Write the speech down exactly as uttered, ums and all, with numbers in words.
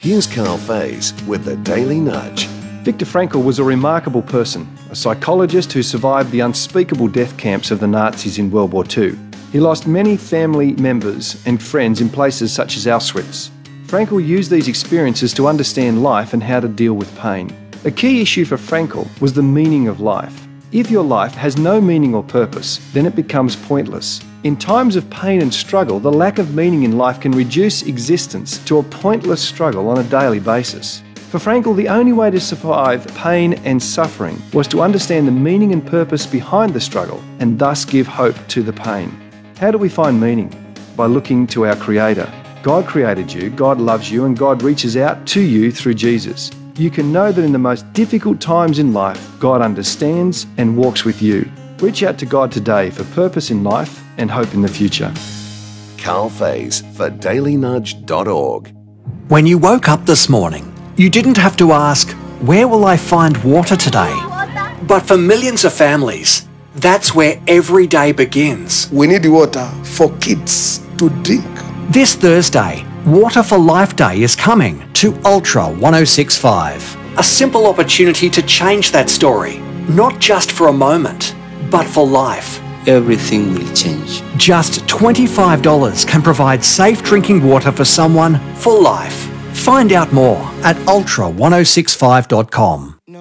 Here's Carl Faze with the Daily Nudge. Viktor Frankl was a remarkable person, a psychologist who survived the unspeakable death camps of the Nazis in World War Two. He lost many family members and friends in places such as Auschwitz. Frankl used these experiences to understand life and how to deal with pain. A key issue for Frankl was the meaning of life. If your life has no meaning or purpose, then it becomes pointless. In times of pain and struggle, the lack of meaning in life can reduce existence to a pointless struggle on a daily basis. For Frankl, the only way to survive pain and suffering was to understand the meaning and purpose behind the struggle and thus give hope to the pain. How do we find meaning? By looking to our Creator. God created you, God loves you, and God reaches out to you through Jesus. You can know that in the most difficult times in life, God understands and walks with you. Reach out to God today for purpose in life and hope in the future. Carl Faze for daily nudge dot org. When you woke up this morning, you didn't have to ask, where will I find water today? But for millions of families, that's where every day begins. We need water for kids to drink. This Thursday, Water for Life Day is coming to Ultra one oh six point five. A simple opportunity to change that story, not just for a moment, but for life. Everything will change. Just twenty-five dollars can provide safe drinking water for someone for life. Find out more at ultra ten sixty-five dot com.